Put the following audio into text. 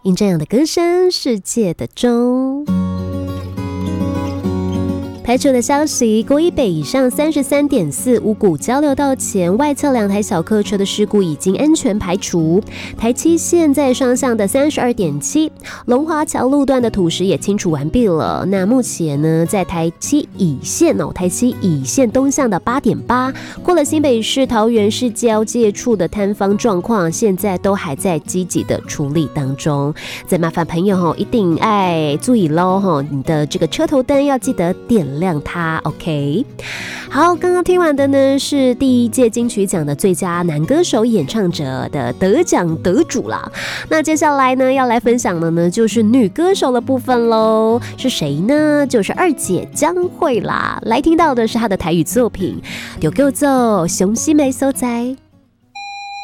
因这样的歌声，世界的钟。排除的消息，国一北以上33.4五股交流道前外侧2台小客车的事故已经安全排除。台七线在双向的32.7，龙华桥路段的土石也清除完毕了。那目前呢，在台七乙线东向的8.8，过了新北市桃园市交界处的坍方状况，现在都还在积极的处理当中。再麻烦朋友一定爱注意咯，你的这个车头灯要记得点亮它 ，OK。好，刚刚听完的呢是第1届金曲奖的最佳男歌手演唱者的得奖得主啦。那接下来呢要来分享的呢就是女歌手的部分咯，是谁呢？就是二姐江蕙啦。来听到的是她的台语作品，就叫做《雄心的所在》。